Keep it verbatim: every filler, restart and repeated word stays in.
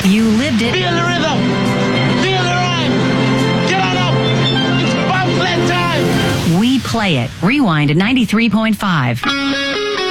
You lived it. Feel the rhythm. Feel the rhyme. Get on up. It's bobsled time. We play it. Rewind at ninety-three point five.